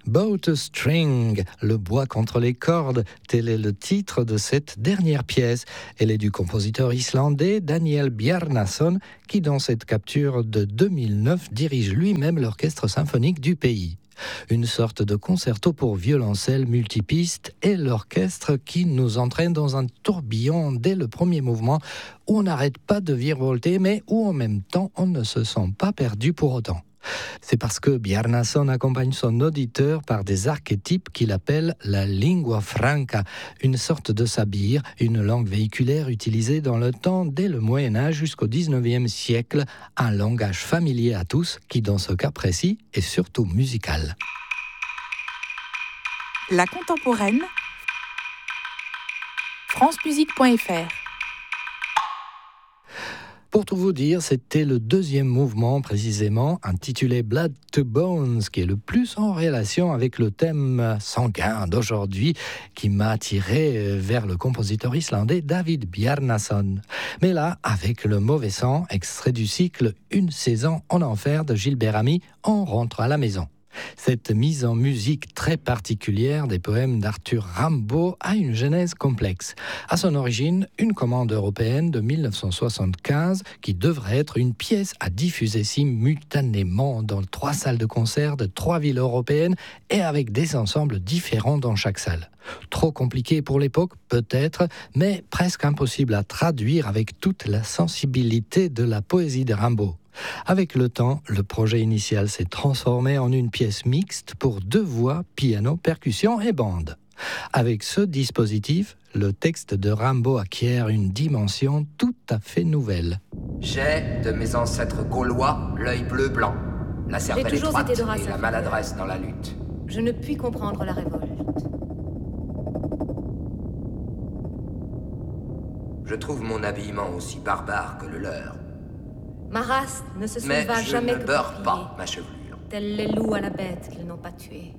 Bow to String, le bois contre les cordes, tel est le titre de cette dernière pièce. Elle est du compositeur islandais Daniel Bjarnason, qui dans cette capture de 2009 dirige lui-même l'orchestre symphonique du pays. Une sorte de concerto pour violoncelle multipiste et l'orchestre qui nous entraîne dans un tourbillon dès le premier mouvement où on n'arrête pas de virevolter mais où en même temps on ne se sent pas perdu pour autant. C'est parce que Bjarnason accompagne son auditeur par des archétypes qu'il appelle la lingua franca, une sorte de sabir, une langue véhiculaire utilisée dans le temps dès le Moyen-Âge jusqu'au XIXe siècle, un langage familier à tous qui, dans ce cas précis, est surtout musical. La contemporaine, francemusique.fr. Pour tout vous dire, c'était le deuxième mouvement précisément, intitulé Blood to Bones, qui est le plus en relation avec le thème sanguin d'aujourd'hui, qui m'a attiré vers le compositeur islandais David Bjarnason. Mais là, avec le mauvais sang, extrait du cycle Une saison en enfer de Gilbert Ami, on rentre à la maison. Cette mise en musique très particulière des poèmes d'Arthur Rimbaud a une genèse complexe. À son origine, une commande européenne de 1975 qui devrait être une pièce à diffuser simultanément dans 3 salles de concert de 3 villes européennes et avec des ensembles différents dans chaque salle. Trop compliqué pour l'époque, peut-être, mais presque impossible à traduire avec toute la sensibilité de la poésie de Rimbaud. Avec le temps, le projet initial s'est transformé en une pièce mixte pour 2 voix, piano, percussion et bande. Avec ce dispositif, le texte de Rimbaud acquiert une dimension tout à fait nouvelle. J'ai, de mes ancêtres gaulois, l'œil bleu-blanc, la cervelle étroite et la maladresse dans la lutte. Je ne puis comprendre la révolte. Je trouve mon habillement aussi barbare que le leur. Ma race ne se souleva jamais que mais je ne beurre pas ma chevelure. Tels les loups à la bête qu'ils n'ont pas tuée.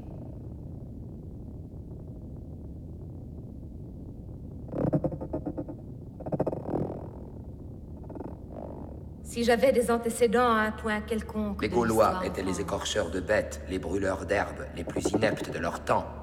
Si j'avais des antécédents à un point quelconque... Les Gaulois étaient les écorcheurs de bêtes, les brûleurs d'herbes, les plus ineptes de leur temps.